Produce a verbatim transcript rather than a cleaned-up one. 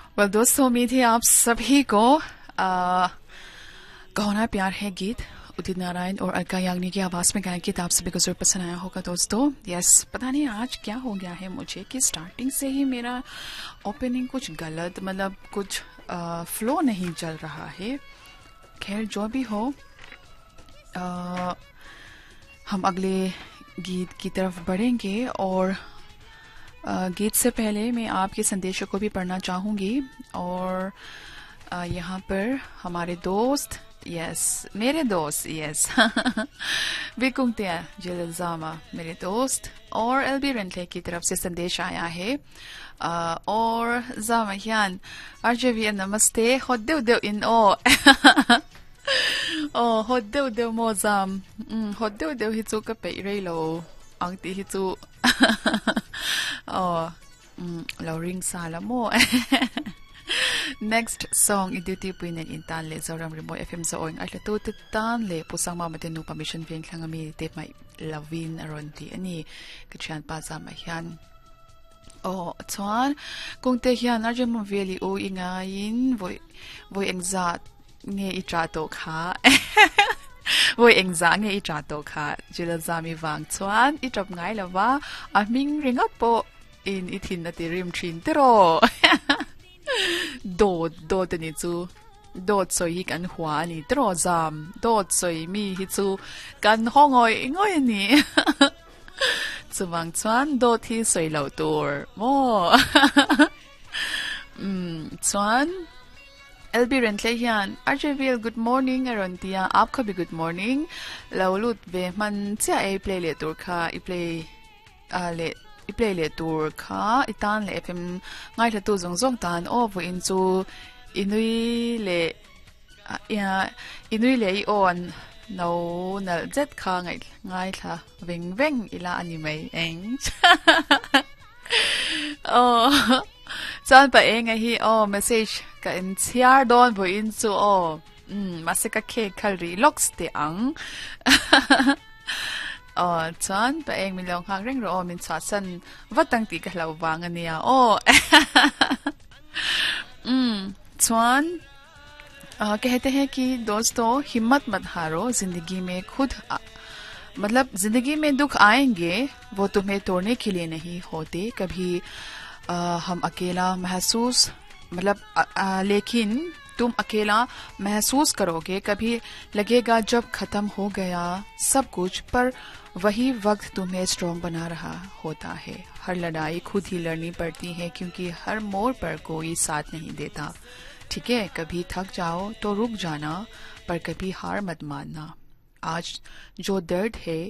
well, दोस्तों उम्मीद है आप सभी को आ, कहो ना प्यार है गीत उदित नारायण और अलका याग्निक की आवाज में गाया गीत आप सभी को जरूर पसंद आया होगा दोस्तों। यस, पता नहीं आज क्या हो गया है मुझे कि स्टार्टिंग से ही मेरा ओपनिंग कुछ गलत, मतलब कुछ फ्लो नहीं चल रहा है। खैर जो भी हो, आ, हम अगले गीत की तरफ बढ़ेंगे और गीत से पहले मैं आपके संदेशों को भी पढ़ना चाहूंगी। और यहाँ पर हमारे दोस्त, यस मेरे दोस्त, यस विकुंतिया जिलजामा मेरे दोस्त और एलबी रेंटले की तरफ से संदेश आया है। आ, और जामयान अर्जविया नमस्ते होदेव देव इन ओ ओ होदेव देव मोजाम होदेव देव हिचू का पे रेलो angti hitu oh mm, lauring sala mo next song iduti puinen intan le zoram remo fm sa oing atla to tan le pusang ma matenu permission veng thlangami te mai lavin aron ti ani kachan pa za ma hian oh chuan kung te hian arjum veli o ingain voi voi engzat nge i tra to kha voi engza nge i tra to kha jila zami wang chuan i top ngai lawa a ming ringat po in ithin na ti rim thin tero do do te ni chu do choi hi kan hua ni tero zam do choi mi hi chu kan hongoi ngoi ni chuwang chuan do thi soi lo tur mo mm chuan LB रेंटले हियान अर्जविल good morning अरंतिया आपका भी good morning लाउलुत बे मन चे a play ले tour खा ई play आ ले ई play ले tour खा इतान ले FM ngai la tu zong zong tan o vo in chu inui le ya inui le i on no na zet kha ngai ngai tha veng veng ila ani mai eng oh chan pa eng hi oh message ka in chiar don vo in chu oh mm masika ke khari locks te ang oh chan pa eng mi long hang reng ro min cha san watang ti ka lau wang ania oh mm chuan कहते हैं कि दोस्तों हिम्मत मत हारो, जिंदगी में खुद मतलब जिंदगी में दुख आएंगे वो तुम्हें तोड़ने के लिए नहीं होते। कभी आ, हम अकेला महसूस मतलब आ, आ, लेकिन तुम अकेला महसूस करोगे, कभी लगेगा जब खत्म हो गया सब कुछ, पर वही वक्त तुम्हें स्ट्रॉन्ग बना रहा होता है। हर लड़ाई खुद ही लड़नी पड़ती है क्योंकि हर मोड़ पर कोई साथ नहीं देता। ठीक है, कभी थक जाओ तो रुक जाना, पर कभी हार मत मानना। आज जो दर्द है